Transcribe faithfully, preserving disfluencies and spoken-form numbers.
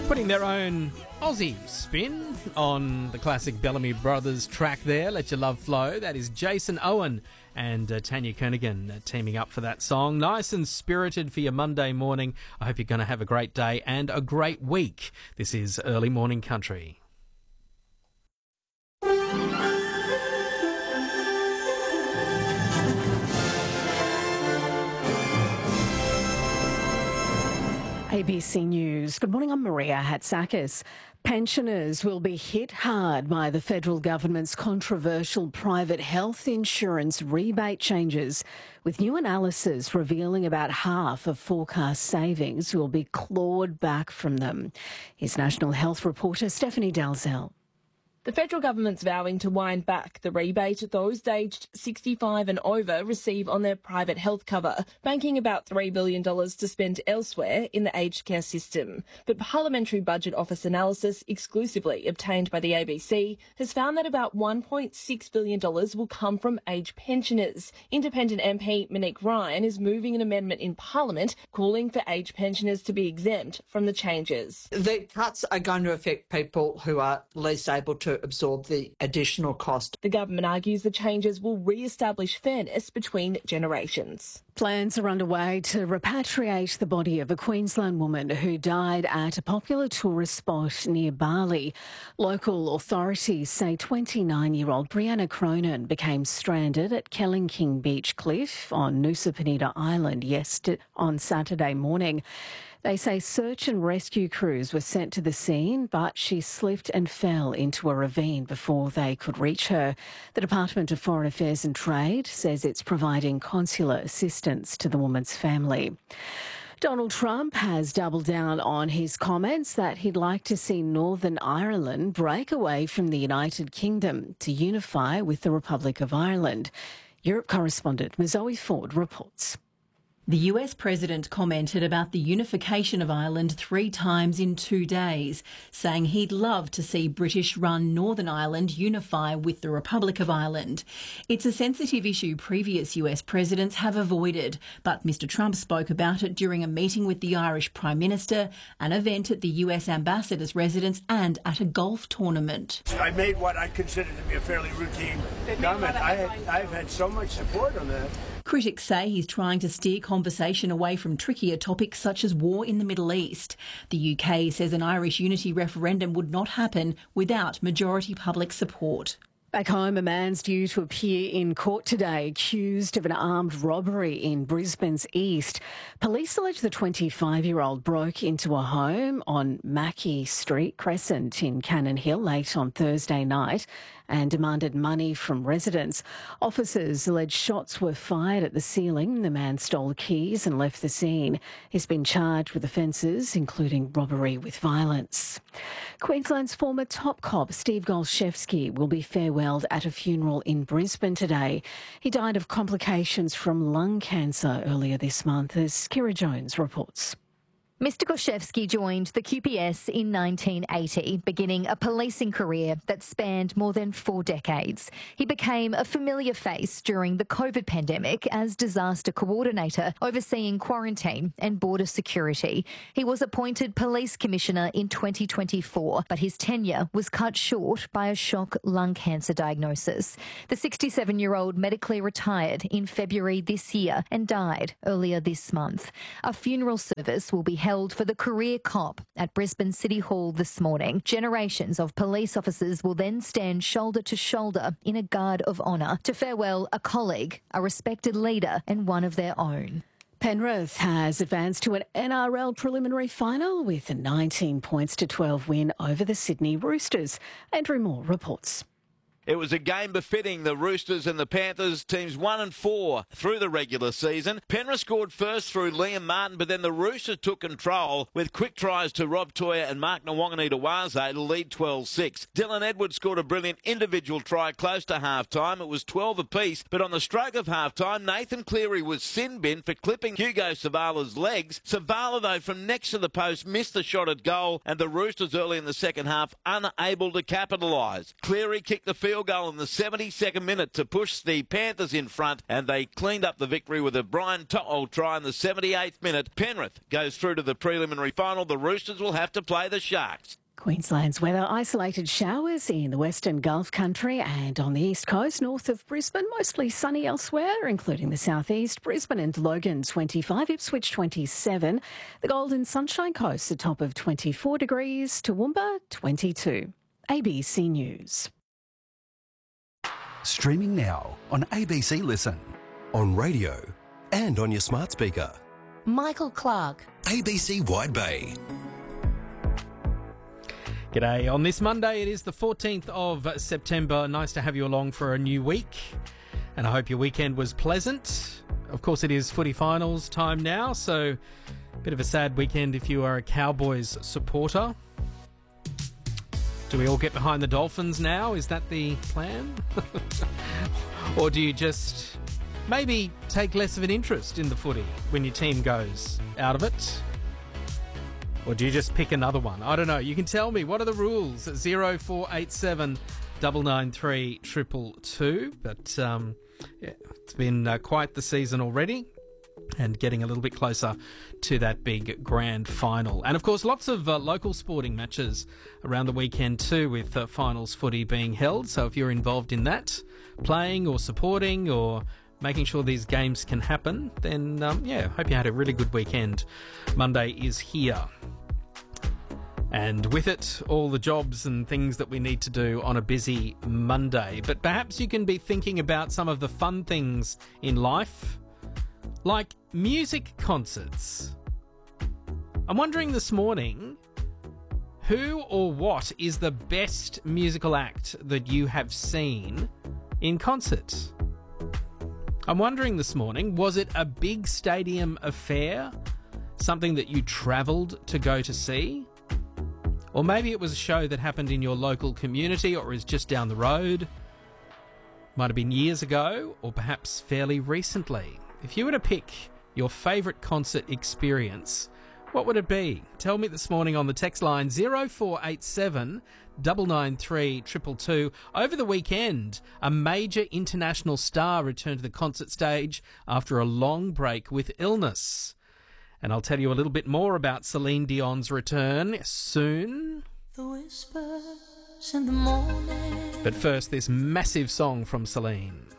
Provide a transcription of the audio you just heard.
Putting their own Aussie spin on the classic Bellamy Brothers track there, Let Your Love Flow. That is Jason Owen and uh, Tanya Kernigan uh, teaming up for that song. Nice and spirited for your Monday morning. I hope you're going to have a great day and a great week. This is Early Morning Country. A B C News. Good morning, I'm Maria Hatzakis. Pensioners will be hit hard by the federal government's controversial private health insurance rebate changes, with new analysis revealing about half of forecast savings will be clawed back from them. Here's National Health reporter Stephanie Dalzell. The federal government's vowing to wind back the rebate those aged sixty-five and over receive on their private health cover, banking about three billion dollars to spend elsewhere in the aged care system. But Parliamentary Budget Office analysis exclusively obtained by the A B C has found that about one point six billion dollars will come from aged pensioners. Independent M P Monique Ryan is moving an amendment in Parliament calling for aged pensioners to be exempt from the changes. The cuts are going to affect people who are least able to absorb the additional cost. The government argues the changes will re-establish fairness between generations. Plans are underway to repatriate the body of a Queensland woman who died at a popular tourist spot near Bali. Local authorities say twenty-nine-year-old Brianna Cronin became stranded at Kelling Beach Cliff on Nusa Penida Island yesterday on Saturday morning. They say search and rescue crews were sent to the scene, but she slipped and fell into a ravine before they could reach her. The Department of Foreign Affairs and Trade says it's providing consular assistance to the woman's family. Donald Trump has doubled down on his comments that he'd like to see Northern Ireland break away from the United Kingdom to unify with the Republic of Ireland. Europe correspondent Zoe Ford reports. The U S president commented about the unification of Ireland three times in two days, saying he'd love to see British-run Northern Ireland unify with the Republic of Ireland. It's a sensitive issue previous U S presidents have avoided, but Mister Trump spoke about it during a meeting with the Irish Prime Minister, an event at the U S ambassador's residence and at a golf tournament. I made what I consider to be a fairly routine comment. I had, I've had so much support on that. Critics say he's trying to steer conversation away from trickier topics such as war in the Middle East. The U K says an Irish unity referendum would not happen without majority public support. Back home, a man's due to appear in court today accused of an armed robbery in Brisbane's east. Police allege the twenty-five-year-old broke into a home on Mackey Street Crescent in Cannon Hill late on Thursday night and demanded money from residents. Officers allege shots were fired at the ceiling. The man stole keys and left the scene. He's been charged with offences, including robbery with violence. Queensland's former top cop, Steve Golszewski, will be farewelled at a funeral in Brisbane today. He died of complications from lung cancer earlier this month, as Kira Jones reports. Mister Golszewski joined the Q P S in nineteen eighty, beginning a policing career that spanned more than four decades. He became a familiar face during the COVID pandemic as disaster coordinator, overseeing quarantine and border security. He was appointed police commissioner in twenty twenty-four, but his tenure was cut short by a shock lung cancer diagnosis. The sixty-seven-year-old medically retired in February this year and died earlier this month. A funeral service will be held held for the career cop at Brisbane City Hall this morning. Generations of police officers will then stand shoulder to shoulder in a guard of honour to farewell a colleague, a respected leader and one of their own. Penrith has advanced to an N R L preliminary final with a nineteen points to twelve win over the Sydney Roosters. Andrew Moore reports. It was a game befitting the Roosters and the Panthers, teams one and four through the regular season. Penrith scored first through Liam Martin, but then the Roosters took control with quick tries to Rob Toya and Mark Nawangani-Tawaze to lead twelve six. Dylan Edwards scored a brilliant individual try close to half-time. It was twelve apiece, but on the stroke of half-time, Nathan Cleary was sin-bin for clipping Hugo Savala's legs. Savala, though, from next to the post, missed the shot at goal, and the Roosters early in the second half unable to capitalise. Cleary kicked the field field goal in the seventy-second minute to push the Panthers in front, and they cleaned up the victory with a Brian To'o try in the seventy-eighth minute. Penrith goes through to the preliminary final. The Roosters will have to play the Sharks. Queensland's weather: isolated showers in the Western Gulf Country and on the east coast north of Brisbane. Mostly sunny elsewhere, including the southeast. Brisbane and Logan twenty-five, Ipswich twenty-seven. The Golden Sunshine Coast, a top of twenty-four degrees. Toowoomba twenty-two. A B C News. Streaming now on A B C Listen, on radio and on your smart speaker. Michael Clark. A B C Wide Bay. G'day. On this Monday, it is the fourteenth of September. Nice to have you along for a new week, and I hope your weekend was pleasant. Of course, it is footy finals time now, so a bit of a sad weekend if you are a Cowboys supporter. Do we all get behind the Dolphins now? Is that the plan? Or do you just maybe take less of an interest in the footy when your team goes out of it? Or do you just pick another one? I don't know. You can tell me. What are the rules? zero four eight seven nine nine three two two two. But um, yeah, it's been uh, quite the season already, and getting a little bit closer to that big grand final. And of course, lots of uh, local sporting matches around the weekend too, with uh, finals footy being held. So if you're involved in that, playing or supporting or making sure these games can happen, then um, yeah, hope you had a really good weekend. Monday is here. And with it, all the jobs and things that we need to do on a busy Monday. But perhaps you can be thinking about some of the fun things in life, like music concerts. I'm wondering this morning, who or what is the best musical act that you have seen in concert? I'm wondering this morning, was it a big stadium affair? Something that you travelled to go to see? Or maybe it was a show that happened in your local community or is just down the road. Might have been years ago or perhaps fairly recently. If you were to pick your favourite concert experience, what would it be? Tell me this morning on the text line zero four eight seven nine nine three two two two. Over the weekend, a major international star returned to the concert stage after a long break with illness. And I'll tell you a little bit more about Celine Dion's return soon. The whispers in the morning. But first, this massive song from Celine.